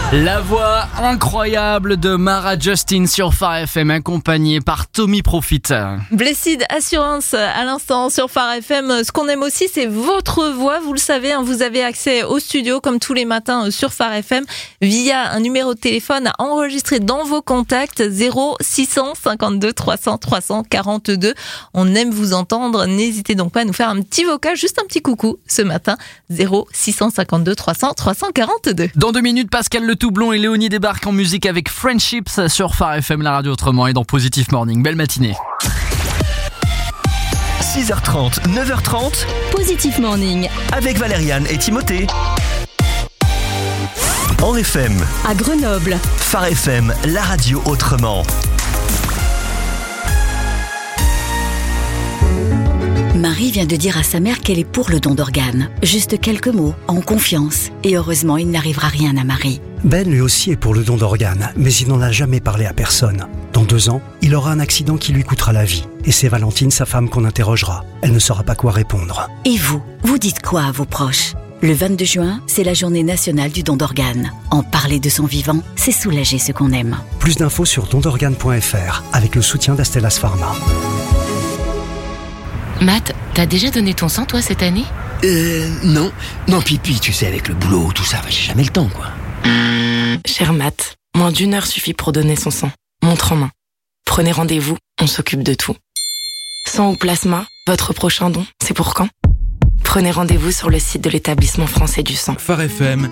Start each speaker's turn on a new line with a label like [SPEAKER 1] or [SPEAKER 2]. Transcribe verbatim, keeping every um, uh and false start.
[SPEAKER 1] La voix incroyable de Mara Justin sur Phare F M, accompagnée par Tommy Profit.
[SPEAKER 2] Blessed Assurance à l'instant sur Phare F M. Ce qu'on aime aussi, c'est votre voix. Vous le savez, hein, vous avez accès au studio comme tous les matins sur Phare F M via un numéro de téléphone enregistré dans vos contacts zéro six cent cinquante-deux trois cents trois cent quarante-deux. On aime vous entendre. N'hésitez donc pas à nous faire un petit vocal, juste un petit coucou ce matin. zéro six cent cinquante-deux trois cents trois cent quarante-deux.
[SPEAKER 1] Dans deux minutes, Pascal Le Toublon et Léonie débarquent en musique avec Friendships sur Phare F M, la radio autrement, et dans Positive Morning. Belle matinée.
[SPEAKER 3] six heures trente, neuf heures trente,
[SPEAKER 4] Positive Morning.
[SPEAKER 3] avec Valériane et Timothée. En F M,
[SPEAKER 4] À Grenoble.
[SPEAKER 3] Phare F M, la radio autrement.
[SPEAKER 5] Marie vient de dire à sa mère qu'elle est pour le don d'organes. Juste quelques mots, en confiance. Et heureusement, il n'arrivera rien à Marie.
[SPEAKER 6] Ben lui aussi est pour le don d'organes, mais il n'en a jamais parlé à personne. Dans deux ans, il aura un accident qui lui coûtera la vie. Et c'est Valentine, sa femme, qu'on interrogera. Elle ne saura pas quoi répondre.
[SPEAKER 5] Et vous, vous dites quoi à vos proches ? Le vingt-deux juin, c'est la journée nationale du don d'organes. En parler de son vivant, c'est soulager ce qu'on aime.
[SPEAKER 6] Plus d'infos sur don d'organes point f r avec le soutien d'Astellas Pharma.
[SPEAKER 7] Matt, t'as déjà donné ton sang, toi, cette année ?
[SPEAKER 8] Euh, non. Non, pipi, tu sais, avec le boulot, tout ça, j'ai jamais le temps, quoi.
[SPEAKER 7] Cher Matt, moins d'une heure suffit pour donner son sang. Montre en main. Prenez rendez-vous, on s'occupe de tout. Sang ou plasma, votre prochain don, c'est pour quand ? Prenez rendez-vous sur le site de l'établissement français du sang.
[SPEAKER 9] Phare F M,